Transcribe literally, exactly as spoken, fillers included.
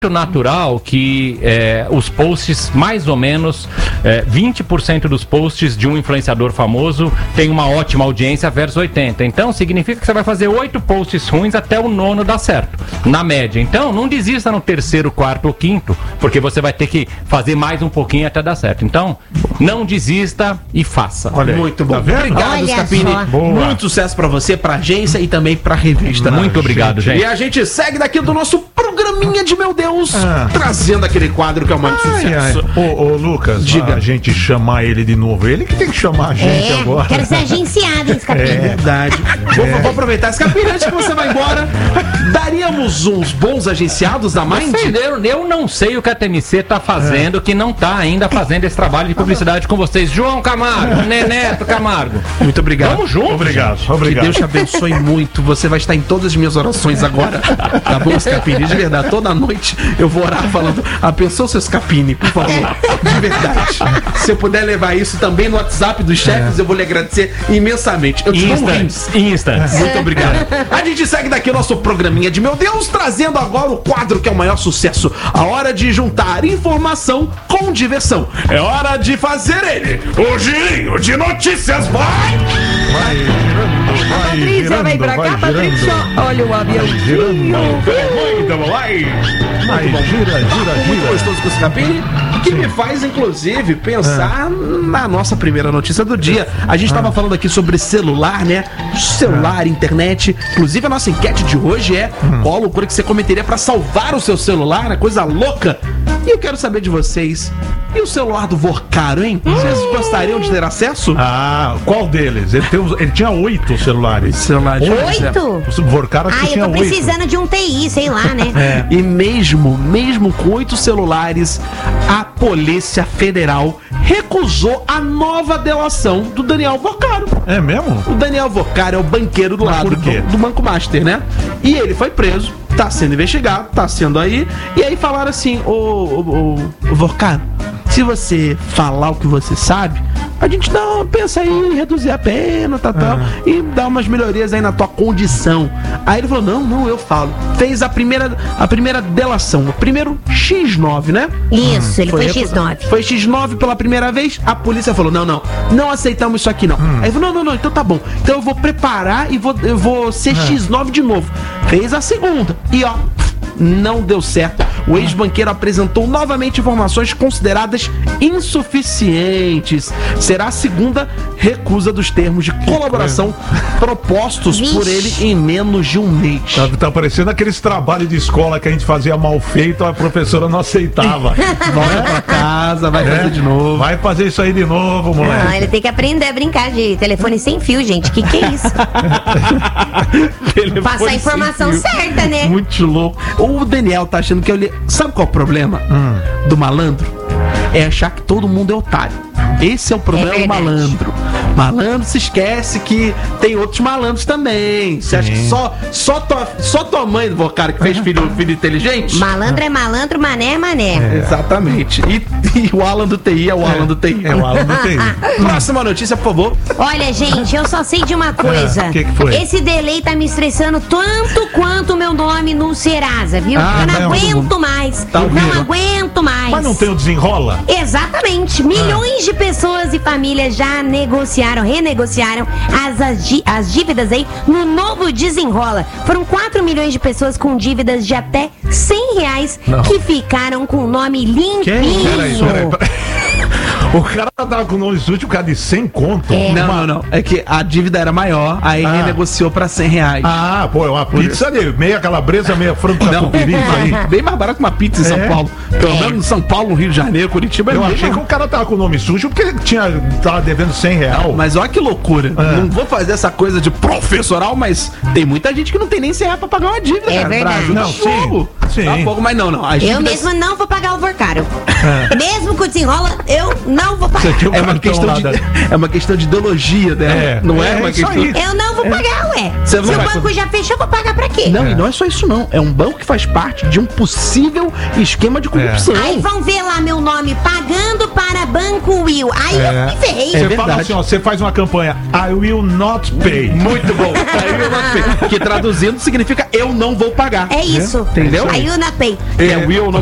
natural que é, os posts, mais ou menos é, vinte por cento dos posts de um influenciador famoso tem uma ótima audiência versus oitenta. Então significa que você vai fazer oito posts ruins até o nono dar certo, na média. Então não desista no terceiro, quarto ou quinto, porque você vai ter que fazer mais um pouquinho até dar certo. Então não desista e faça. Olha aí. Muito bom. Tá obrigado, Scapini. Muito sucesso pra você, pra agência e também pra revista. Muito obrigado, gente. E a gente segue daqui do nosso programinha de Meu Deus, ah. trazendo aquele quadro que é o maior sucesso. Ô, ô, Lucas, diga. A gente chamar ele de novo. Ele que tem que chamar a gente é, agora. Quero ser agenciado, hein, Scapini. É verdade. É. Vou, vou aproveitar, Scapini, antes que você vá embora, daríamos uns bons agenciados da Mind? Eu, eu não sei o que a T M C tá fazendo, é. que não tá ainda fazendo esse trabalho de publicidade com vocês. João Camargo, Neneto Camargo. Muito obrigado. Vamos juntos. Obrigado, obrigado. Que Deus te abençoe muito. Você vai estar em todas as minhas orações agora. Tá bom, Scapini? De verdade, toda noite eu vou orar falando, abençoa o seu Scapini, por favor. De verdade. Se eu puder levar isso também no WhatsApp dos chefes, é. eu vou lhe agradecer imensamente. Eu te dou um rins. Instante. Muito obrigado. A gente segue daqui o nosso programinha de Meu Deus, trazendo agora o quadro que é o maior sucesso. A hora de juntar informação com diversão. É hora de fazer ele, o girinho de notícias. Vai! Vai girando, vai Patrícia, girando, vem pra vai cá, girando. Patrícia. Olha o avião. Girando. Vai! Vai, gira, gira, Muito gira. gostoso com o Scapini, que me faz, inclusive, pensar na nossa primeira notícia do dia. A gente estava falando aqui sobre celular, né? Celular, internet. Inclusive, a nossa enquete de hoje é qual a loucura que você cometeria para salvar o seu celular, né? Coisa louca. E eu quero saber de vocês. E o celular do Vorcaro, hein? Vocês gostariam de ter acesso? Ah, qual deles? Ele, tem, uns- ele tinha oito celulares. Celular de Oito? O Vorcaro acho Ah, que eu tinha tô oito. precisando de um T I, sei lá, né? É. E mesmo, mesmo com oito celulares, a Polícia Federal recusou a nova delação do Daniel Vorcaro. É mesmo? O Daniel Vorcaro é o banqueiro do Mas lado por quê? do, do Banco Master, né? E ele foi preso, tá sendo investigado, tá sendo aí. E aí falaram assim, ô, ô, ô, ô Vorcaro, se você falar o que você sabe, a gente dá uma, pensa aí em reduzir a pena, tá, tal, e dar umas melhorias aí na tua condição. Aí ele falou, não, não, eu falo. Fez a primeira, a primeira delação, o primeiro X nove, né? Isso, ele foi, recu- X nove. Foi X nove pela primeira vez, a polícia falou, não, não, não aceitamos isso aqui, não. Aí ele falou, não, não, não, então tá bom. Então eu vou preparar e vou, eu vou ser X nove de novo. Fez a segunda. E ó, não deu certo. O ex-banqueiro apresentou novamente informações consideradas insuficientes. Será a segunda recusa dos termos de colaboração propostos por ele em menos de um mês. Tá, tá parecendo aqueles trabalhos de escola que a gente fazia mal feito, a professora não aceitava. Vai pra casa, vai É? fazer de novo. Vai fazer isso aí de novo, moleque. Não, ele tem que aprender a brincar de telefone sem fio, gente. Que que é isso? Telefone Passar a sem informação fio. certa, né? Muito louco. O Daniel tá achando que eu li... Sabe qual é o problema do malandro? É achar que todo mundo é otário. Esse é o problema É do verdade. malandro. Malandro se esquece que tem outros malandros também. Você acha que só, só, tua, só tua mãe, do cara, que fez filho, filho inteligente? Malandro é malandro, mané é mané. Exatamente. E, e o Alan do T I é o Alan do T I. É o Alan do T I. Próxima notícia, por favor. Olha, gente, eu só sei de uma coisa. Ah, que que foi? Esse delay tá me estressando tanto quanto o meu nome no Serasa, viu? Ah, eu não não, aguento mais. Tá não ouvindo? aguento mais. Mas não tem o desenrola? Exatamente. Milhões de pessoas e famílias já negociaram, renegociaram as, as, dí- as dívidas aí no novo Desenrola. Foram quatro milhões de pessoas com dívidas de até cem reais Não. que ficaram com o nome limpinho. Peraí, peraí, peraí. O cara tava com o nome sujo, o cara de cem conto. É. Não, não, não. É que a dívida era maior, aí Ah. renegociou pra cem reais. Ah, pô, é uma pizza de meia calabresa, meia frango catupiry, isso aí. Bem mais barato que uma pizza em São É? Paulo. Pelo menos em São Paulo, no Rio de Janeiro, Curitiba. é Eu bem achei mais- que o cara tava com o nome sujo porque tinha, tava devendo cem real. Mas olha que loucura. É. Não vou fazer essa coisa de professoral, mas tem muita gente que não tem nem cem reais pra pagar uma dívida, É cara. verdade. Brasil tá Não, sim, fogo. sim. Tá fogo, mas não, não. As Eu dívidas- mesmo não vou pagar o Vorcaro. É. Mesmo com o Desenrola, eu não não vou pagar. Você tem um É uma, cartão questão lá de, da- é uma questão de ideologia dela. É, não é, é uma isso questão. aí. Eu não vou pagar, ué. Você Se não o vai- banco já fechou, eu vou pagar pra quê? Não, É. e não é só isso, não. É um banco que faz parte de um possível esquema de corrupção. Aí vão ver lá meu nome, pagando para Banco Will. Aí eu me ferrei. É Você verdade. fala assim, ó, você faz uma campanha, I will not pay. Muito bom. Aí eu não sei. Que traduzindo significa eu não vou pagar. É isso. Entendeu? Aí eu não pay. É, will não